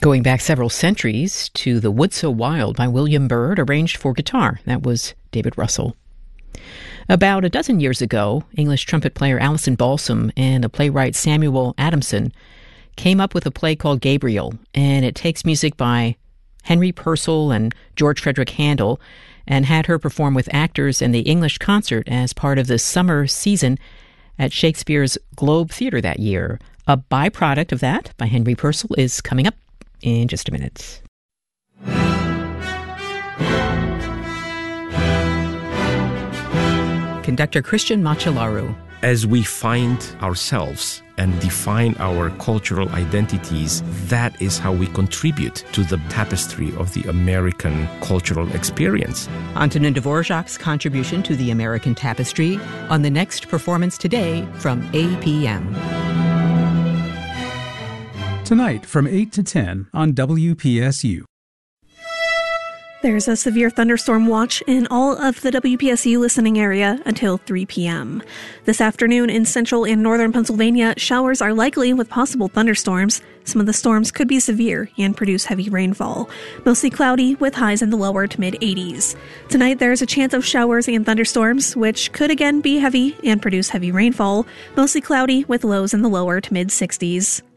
Going back several centuries to The Wood So Wild by William Byrd, arranged for guitar. That was David Russell. About a dozen years ago, English trumpet player Alison Balsam and the playwright Samuel Adamson came up with a play called Gabriel, and it takes music by Henry Purcell and George Frederick Handel and had her perform with actors in the English concert as part of the summer season at Shakespeare's Globe Theatre that year. A byproduct of that by Henry Purcell is coming up in just a minute. Conductor Christian Macellaro. As we find ourselves and define our cultural identities, that is how we contribute to the tapestry of the American cultural experience. Antonin Dvorak's contribution to the American tapestry on the next Performance Today from APM. Tonight from 8 to 10 on WPSU. There's a severe thunderstorm watch in all of the WPSU listening area until 3 p.m. This afternoon in central and northern Pennsylvania, showers are likely with possible thunderstorms. Some of the storms could be severe and produce heavy rainfall. Mostly cloudy with highs in the lower to mid-80s. Tonight there's a chance of showers and thunderstorms, which could again be heavy and produce heavy rainfall. Mostly cloudy with lows in the lower to mid-60s.